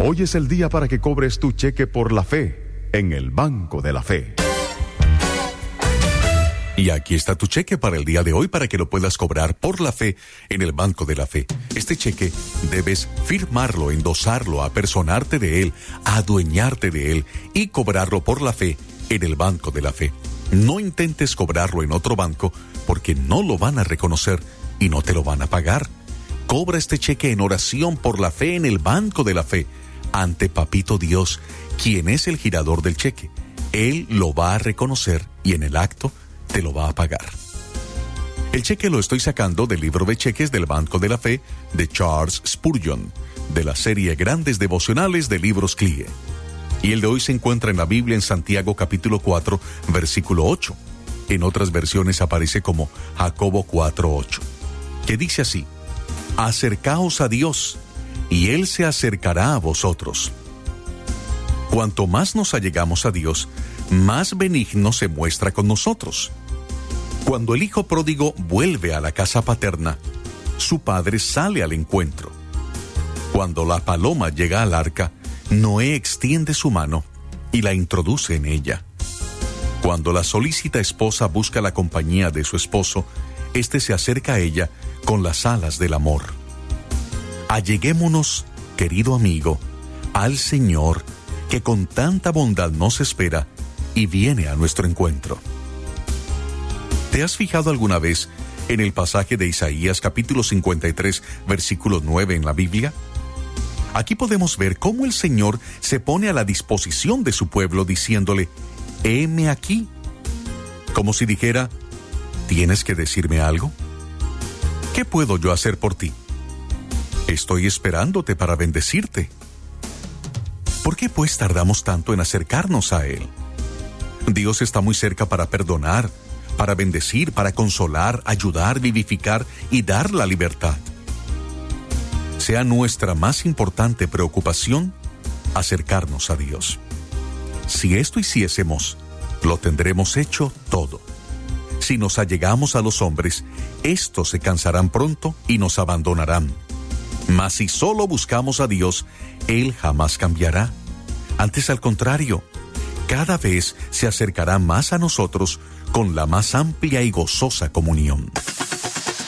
Hoy es el día para que cobres tu cheque por la fe en el Banco de la Fe. Y aquí está tu cheque para el día de hoy para que lo puedas cobrar por la fe en el Banco de la Fe. Este cheque debes firmarlo, endosarlo, apersonarte de él, adueñarte de él y cobrarlo por la fe en el Banco de la Fe. No intentes cobrarlo en otro banco porque no lo van a reconocer y no te lo van a pagar. Cobra este cheque en oración por la fe en el Banco de la Fe ante Papito Dios, quien es el girador del cheque. Él lo va a reconocer y en el acto te lo va a pagar. El cheque lo estoy sacando del libro de cheques del Banco de la Fe de Charles Spurgeon, de la serie Grandes Devocionales de Libros CLIE. Y el de hoy se encuentra en la Biblia en Santiago capítulo 4, versículo 8. En otras versiones aparece como Jacobo 4:8, que dice así: acercaos a Dios, y Él se acercará a vosotros. Cuanto más nos allegamos a Dios, más benigno se muestra con nosotros. Cuando el hijo pródigo vuelve a la casa paterna, su padre sale al encuentro. Cuando la paloma llega al arca, Noé extiende su mano y la introduce en ella. Cuando la solícita esposa busca la compañía de su esposo, éste se acerca a ella con las alas del amor. Alleguémonos, querido amigo, al Señor, que con tanta bondad nos espera y viene a nuestro encuentro. ¿Te has fijado alguna vez en el pasaje de Isaías capítulo 53, versículo 9 en la Biblia? Aquí podemos ver cómo el Señor se pone a la disposición de su pueblo diciéndole: heme aquí. Como si dijera: ¿tienes que decirme algo? ¿Qué puedo yo hacer por ti? Estoy esperándote para bendecirte. ¿Por qué pues tardamos tanto en acercarnos a Él? Dios está muy cerca para perdonar, para bendecir, para consolar, ayudar, vivificar y dar la libertad. Sea nuestra más importante preocupación acercarnos a Dios. Si esto hiciésemos, lo tendremos hecho todo. Si nos allegamos a los hombres, estos se cansarán pronto y nos abandonarán. Mas si solo buscamos a Dios, Él jamás cambiará. Antes, al contrario, cada vez se acercará más a nosotros con la más amplia y gozosa comunión.